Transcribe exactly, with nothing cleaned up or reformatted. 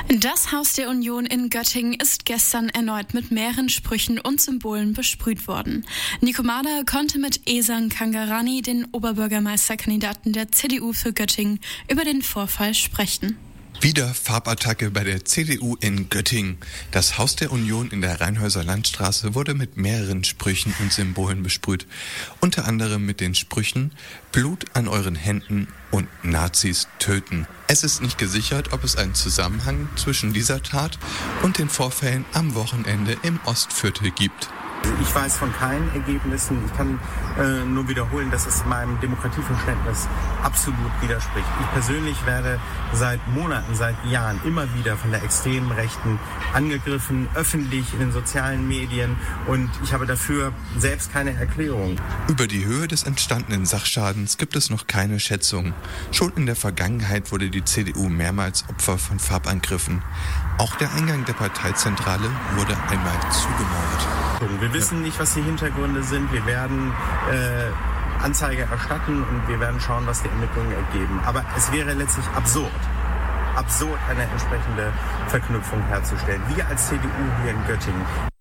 Das Haus der Union in Göttingen ist gestern erneut mit mehreren Sprüchen und Symbolen besprüht worden. Nico Mader konnte mit Ehsan Kangarani, den Oberbürgermeisterkandidaten der C D U für Göttingen, über den Vorfall sprechen. Wieder Farbattacke bei der C D U in Göttingen. Das Haus der Union in der Rheinhäuser Landstraße wurde mit mehreren Sprüchen und Symbolen besprüht. Unter anderem mit den Sprüchen Blut an euren Händen und Nazis töten. Es ist nicht gesichert, ob es einen Zusammenhang zwischen dieser Tat und den Vorfällen am Wochenende im Ostviertel gibt. Ich weiß von keinen Ergebnissen. Ich kann äh, nur wiederholen, dass es meinem Demokratieverständnis absolut widerspricht. Ich persönlich werde seit Monaten, seit Jahren immer wieder von der extremen Rechten angegriffen, öffentlich in den sozialen Medien, und ich habe dafür selbst keine Erklärung. Über die Höhe des entstandenen Sachschadens gibt es noch keine Schätzung. Schon in der Vergangenheit wurde die C D U mehrmals Opfer von Farbangriffen. Auch der Eingang der Parteizentrale wurde einmal zugemauert. Wir wissen nicht, was die Hintergründe sind. Wir werden äh, Anzeige erstatten und wir werden schauen, was die Ermittlungen ergeben. Aber es wäre letztlich absurd, absurd eine entsprechende Verknüpfung herzustellen. Wir als C D U hier in Göttingen